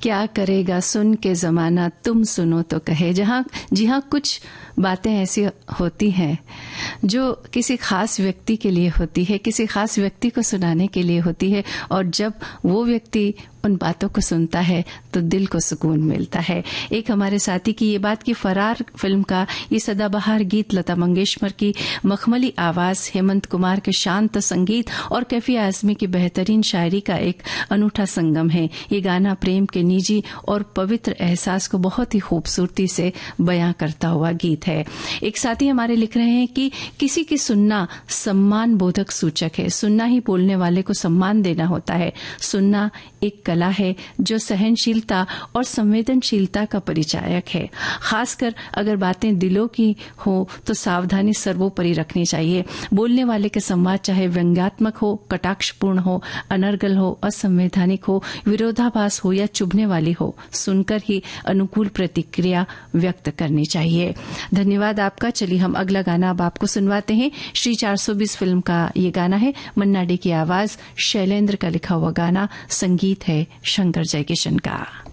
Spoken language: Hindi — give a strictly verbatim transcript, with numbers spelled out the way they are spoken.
क्या करेगा सुन के जमाना, तुम सुनो तो कहे। जहाँ जी हाँ, कुछ बातें ऐसी होती हैं जो किसी खास व्यक्ति के लिए होती है, किसी खास व्यक्ति को सुनाने के लिए होती है, और जब वो व्यक्ति उन बातों को सुनता है तो दिल को सुकून मिलता है। एक हमारे साथी की ये बात कि फरार फिल्म का ये सदाबहार गीत लता मंगेशकर की मखमली आवाज, हेमंत कुमार के शांत संगीत और कैफी आजमी की बेहतरीन शायरी का एक अनूठा संगम है। ये गाना प्रेम के निजी और पवित्र एहसास को बहुत ही खूबसूरती से बयां करता हुआ गीत है। एक साथी हमारे लिख रहे हैं कि किसी की सुनना सम्मान बोधक सूचक है। सुनना ही बोलने वाले को सम्मान देना होता है। सुनना एक कला है जो सहनशीलता और संवेदनशीलता का परिचायक है। खासकर अगर बातें दिलों की हो तो सावधानी सर्वोपरि रखनी चाहिए। बोलने वाले के संवाद चाहे व्यंग्यात्मक हो, कटाक्षपूर्ण हो, अनर्गल हो, असंवैधानिक हो, विरोधाभास हो या चुभने वाली हो, सुनकर ही अनुकूल प्रतिक्रिया व्यक्त करनी चाहिए। धन्यवाद आपका। चलिए हम अगला गाना अब आपको सुनवाते हैं। श्री चार सौ बीस फिल्म का ये गाना है। मन्ना डे की आवाज, शैलेंद्र का लिखा हुआ गाना, संगीत है शंकर जयकिशन का।